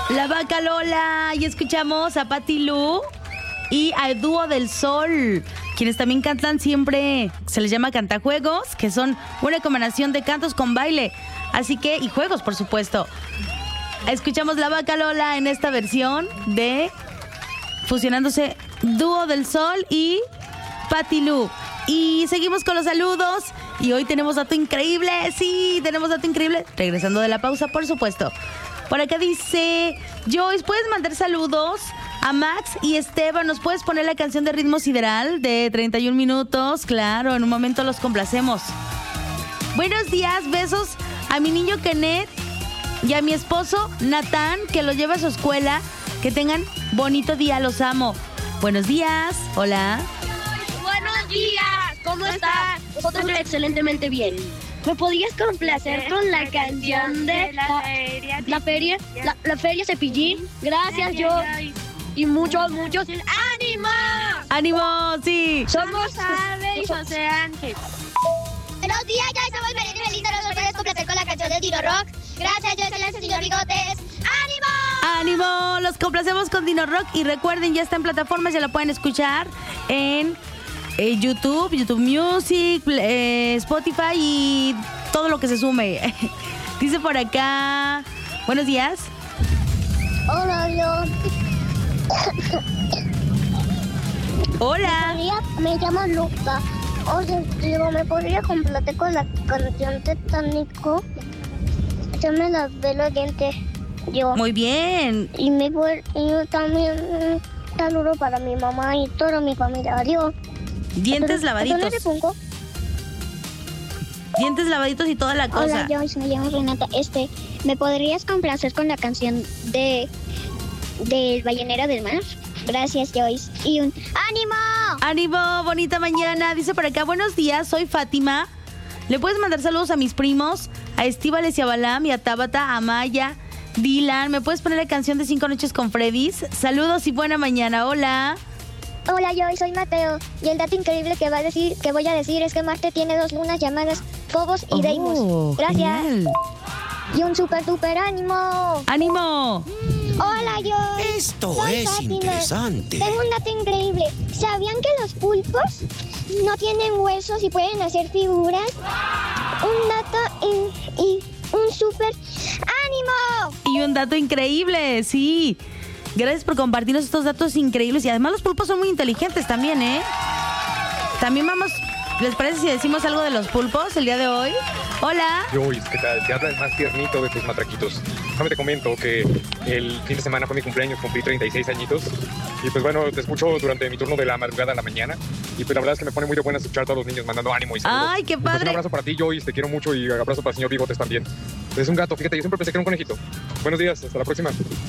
La Vaca Lola. Y escuchamos a Patti Lu y al Dúo del Sol, quienes también cantan siempre, se les llama cantajuegos, que son una combinación de cantos con baile. Así que, y juegos, por supuesto. Escuchamos La Vaca Lola en esta versión de fusionándose Dúo del Sol y Patti Lu. Y seguimos con los saludos. Y hoy tenemos dato increíble. Sí, tenemos dato increíble. Regresando de la pausa, por supuesto. Por acá dice Joyce, ¿puedes mandar saludos a Max y Esteban? ¿Nos puedes poner la canción de Ritmo Sideral de 31 minutos? Claro, en un momento los complacemos. Buenos días, besos a mi niño Kenneth y a mi esposo Natán, que lo lleva a su escuela. Que tengan bonito día, los amo. Buenos días, hola. Buenos días, ¿cómo estás? Nosotros excelentemente bien. ¿Me podrías complacer con la canción de la feria Cepillín? Gracias, yo. Y muchos. ¡Ánimo! ¡Ánimo! Sí. Somos Ave y José Ángel. Buenos días, yo somos Belén y Belinda. ¿Nos puedes complacer con la canción de Dino Rock? Gracias, yo soy el señor Bigotes. ¡Ánimo! ¡Ánimo! Los complacemos con Dino Rock. Y recuerden, ya está en plataformas, ya la pueden escuchar en YouTube Music, Spotify y todo lo que se sume. Dice por acá, buenos días. Hola, yo. Hola. Me llamo Luca. Oye, digo, ¿me podría complacer con la canción Tetánico? Yo me la velo dientes. Yo. Muy bien. Y yo también un saludo para mi mamá y toda mi familia. Adiós. Dientes lavaditos. Dientes lavaditos y toda la cosa. Hola, Joyce, me llamo Renata. ¿Me podrías complacer con la canción de Ballenera del Mar? Gracias, Joyce. Y un ¡ánimo! ¡Ánimo! Bonita mañana. Dice por acá, buenos días, soy Fátima. ¿Le puedes mandar saludos a mis primos? A Estíbales y a Balam y a Tabata, a Maya, Dylan. ¿Me puedes poner la canción de 5 noches con Freddy's? Saludos y buena mañana. Hola. Hola, yo soy Mateo. Y el dato increíble que voy a decir es que Marte tiene 2 lunas llamadas Phobos y Deimos. Gracias. Genial. Y un super ánimo. ¡Ánimo! Hola, yo. Esto soy es Fátima. interesante. Tengo un dato increíble. ¿Sabían que los pulpos no tienen huesos y pueden hacer figuras? Un dato y un super ánimo. Y un dato increíble, sí. Gracias por compartirnos estos datos increíbles. Y además los pulpos son muy inteligentes también, ¿eh? También vamos... ¿Les parece si decimos algo de los pulpos el día de hoy? Hola. Joyce, ¿qué tal? Te habla el más tiernito de tus matraquitos. Déjame te comento que el fin de semana fue mi cumpleaños, cumplí 36 añitos. Y pues bueno, te escucho durante mi turno de la madrugada a la mañana. Y pues la verdad es que me pone muy de buena escuchar a todos los niños mandando ánimo y saludos. ¡Ay, qué Pues padre! un abrazo para ti, Joyce, te quiero mucho y un abrazo para el señor Bigotes también. Es un gato, fíjate, yo siempre pensé que era un conejito. Buenos días, hasta la próxima.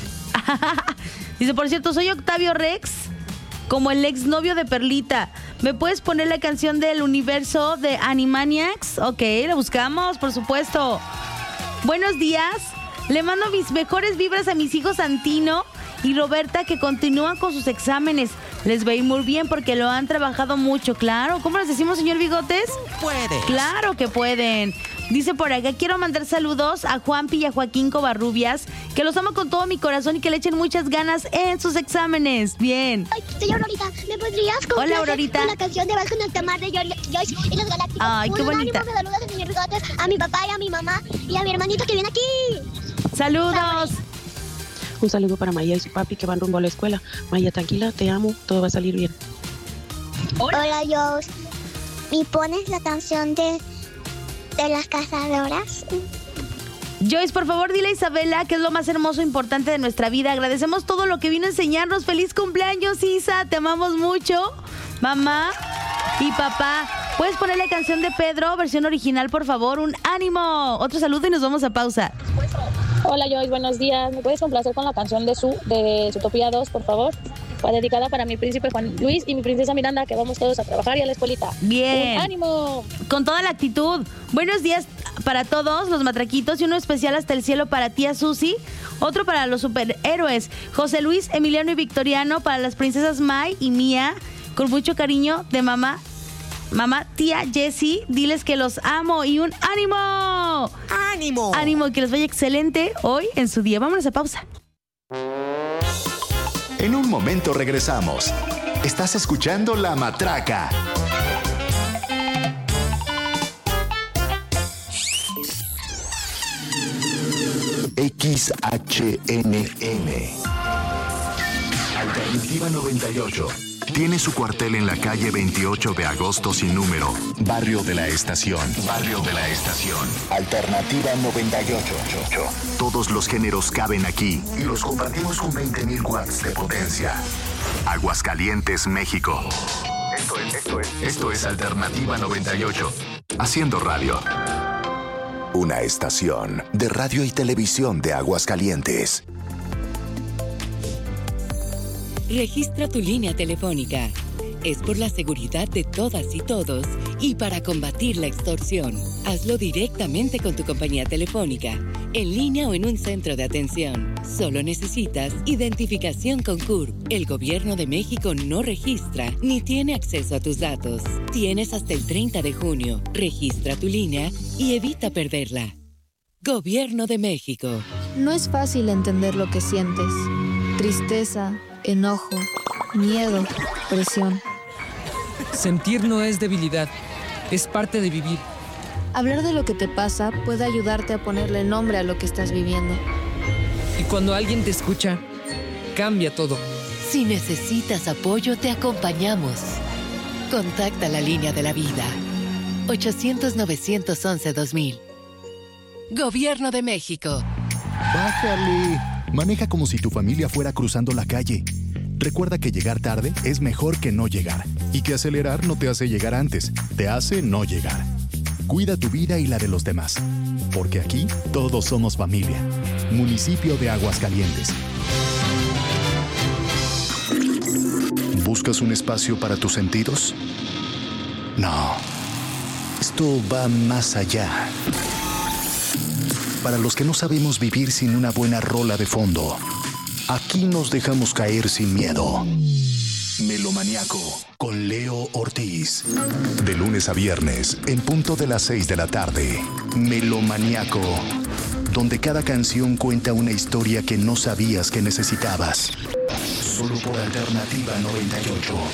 Dice, por cierto, soy Octavio Rex, como el exnovio de Perlita. ¿Me puedes poner la canción del universo de Animaniacs? Ok, la buscamos, por supuesto. Buenos días. Le mando mis mejores vibras a mis hijos Santino y Roberta, que continúan con sus exámenes. Les va a ir muy bien porque lo han trabajado mucho, claro. ¿Cómo les decimos, señor Bigotes? Puedes. Claro que pueden. Dice por acá, quiero mandar saludos a Juanpi y a Joaquín Covarrubias, que los amo con todo mi corazón y que le echen muchas ganas en sus exámenes. Bien. Ay, señor Aurorita, ¿me podrías complacer Hola, Aurorita. con la canción de Bajo en el Mar de Joyce y los Galácticos? Ay, qué bonita. Un ánimo, me saludas, señor Bigotes, a mi papá y a mi mamá y a mi hermanito que viene aquí. Saludos. Un saludo para Maya y su papi que van rumbo a la escuela. Maya, tranquila, te amo, todo va a salir bien. Hola, Joyce. ¿Me pones la canción de las cazadoras? Joyce, por favor, dile a Isabela que es lo más hermoso e importante de nuestra vida. Agradecemos todo lo que vino a enseñarnos. ¡Feliz cumpleaños, Isa! Te amamos mucho. Mamá y papá. ¿Puedes poner la canción de Pedro, versión original, por favor? ¡Un ánimo! Otro saludo y nos vamos a pausa. Hola, Joyce, buenos días. ¿Me puedes complacer con la canción de Zootopia 2, por favor? Va dedicada para mi príncipe Juan Luis y mi princesa Miranda, que vamos todos a trabajar y a la escuelita. Bien. ¡Un ánimo! Con toda la actitud. Buenos días para todos los matraquitos y uno especial hasta el cielo para tía Susi. Otro para los superhéroes, José Luis, Emiliano y Victoriano. Para las princesas Mai y Mía. Con mucho cariño de mamá, tía Jessie. Diles que los amo y un ánimo. ¡Ánimo! Ánimo, que les vaya excelente hoy en su día. Vámonos a pausa. En un momento regresamos. Estás escuchando La Matraca. XHNN Alternativa 98 tiene su cuartel en la calle 28 de agosto sin número, Barrio de la Estación. Barrio de la Estación. Alternativa 98. Todos los géneros caben aquí y los compartimos con 20,000 watts de potencia. Aguascalientes, México. Esto es Alternativa 98. Haciendo radio. Una estación de radio y televisión de Aguascalientes. Registra tu línea telefónica. Es por la seguridad de todas y todos y para combatir la extorsión. Hazlo directamente con tu compañía telefónica, en línea o en un centro de atención. Solo necesitas identificación con CURP. El Gobierno de México no registra ni tiene acceso a tus datos. Tienes hasta el 30 de junio. Registra tu línea y evita perderla. Gobierno de México. No es fácil entender lo que sientes. Tristeza, enojo, miedo, presión. Sentir no es debilidad, es parte de vivir. Hablar de lo que te pasa puede ayudarte a ponerle nombre a lo que estás viviendo. Y cuando alguien te escucha, cambia todo. Si necesitas apoyo, te acompañamos. Contacta la línea de la vida. 800-911-2000. Gobierno de México. ¡Bájale! Maneja como si tu familia fuera cruzando la calle. Recuerda que llegar tarde es mejor que no llegar. Y que acelerar no te hace llegar antes, te hace no llegar. Cuida tu vida y la de los demás. Porque aquí todos somos familia. Municipio de Aguascalientes. ¿Buscas un espacio para tus sentidos? No. Esto va más allá. Para los que no sabemos vivir sin una buena rola de fondo, aquí nos dejamos caer sin miedo. Melomaniaco con Leo Ortiz. De lunes a viernes, en punto de las 6 de la tarde. Melomaniaco, donde cada canción cuenta una historia que no sabías que necesitabas. Solo por Alternativa 98.